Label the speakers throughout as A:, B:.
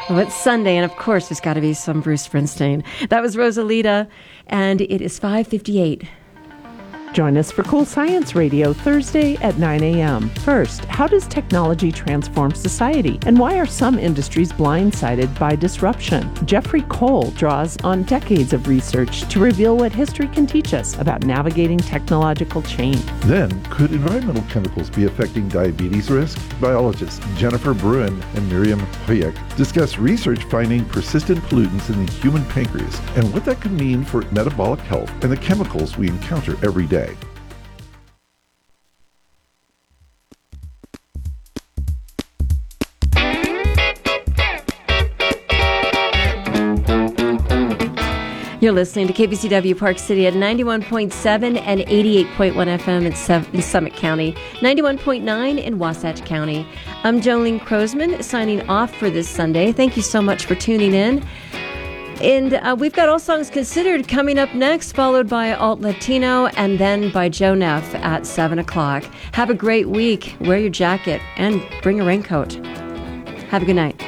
A: Well, it's Sunday, and of course, there's got to be some Bruce Springsteen. That was Rosalita, and it is 5:58.
B: Join us for Cool Science Radio Thursday at 9 a.m. First, how does technology transform society? And why are some industries blindsided by disruption? Jeffrey Cole draws on decades of research to reveal what history can teach us about navigating technological change.
C: Then, could environmental chemicals be affecting diabetes risk? Biologists Jennifer Bruin and Miriam Hoyek discuss research finding persistent pollutants in the human pancreas and what that could mean for metabolic health and the chemicals we encounter every day.
A: You're listening to KBCW Park City at 91.7 and 88.1 FM in Summit County, 91.9 in Wasatch County. I'm Jolene Crosman, signing off for this Sunday. Thank you so much for tuning in. And we've got All Songs Considered coming up next, followed by Alt Latino, and then by Joe Neff at 7 o'clock. Have a great week. Wear your jacket and bring a raincoat. Have a good night.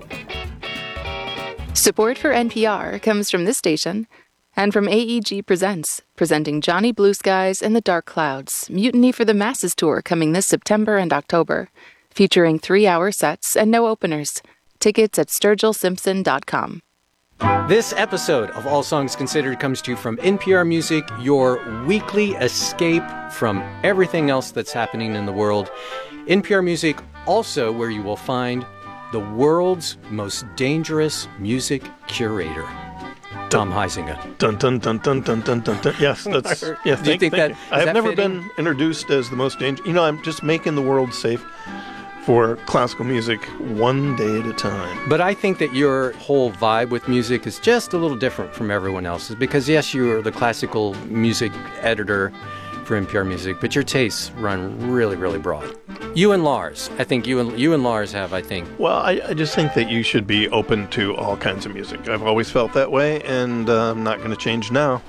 D: Support for NPR comes from this station and from AEG Presents, presenting Johnny Blue Skies and the Dark Clouds, Mutiny for the Masses tour coming this September and October, featuring 3-hour sets and no openers. Tickets at sturgillsimpson.com.
E: This episode of All Songs Considered comes to you from NPR Music, your weekly escape from everything else that's happening in the world. NPR Music, also where you will find the world's most dangerous music curator, Tom Huizinga.
F: Dun dun dun dun dun dun dun dun. Yes, that's yeah. Thank you. I have never been introduced as the most dangerous. I'm just making the world safe for classical music one day at a time.
E: But I think that your whole vibe with music is just a little different from everyone else's because yes, you are the classical music editor for NPR Music, but your tastes run really, really broad. You and Lars, I think you and Lars have,
F: Well, I just think that you should be open to all kinds of music. I've always felt that way, and I'm not going to change now.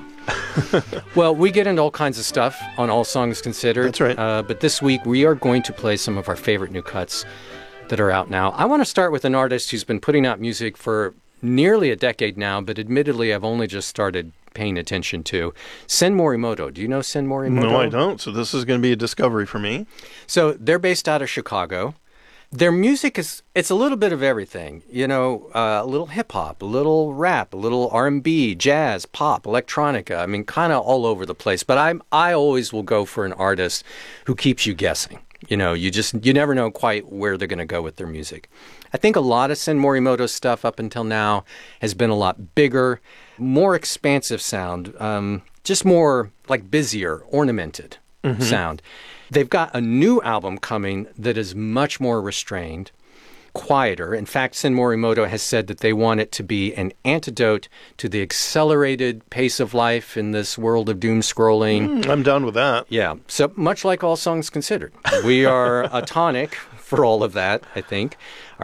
E: Well, we get into all kinds of stuff on All Songs Considered.
F: That's right.
E: But this week, we are going to play some of our favorite new cuts that are out now. I want to start with an artist who's been putting out music for nearly a decade now, but admittedly, I've only just started paying attention to. Sen Morimoto. Do you know Sen Morimoto?
F: No, I don't. So this is going to be a discovery for me.
E: So they're based out of Chicago. Their music it's a little bit of everything. A little hip-hop, a little rap, a little R&B, jazz, pop, electronica. I mean, kind of all over the place. But I always will go for an artist who keeps you guessing. You never know quite where they're going to go with their music. I think a lot of Sen Morimoto's stuff up until now has been a lot bigger, more expansive sound, just more like busier, ornamented sound. They've got a new album coming that is much more restrained, quieter. In fact, Sen Morimoto has said that they want it to be an antidote to the accelerated pace of life in this world of doom scrolling.
F: I'm down with that.
E: Yeah. So much like All Songs Considered. We are a tonic for all of that, I think.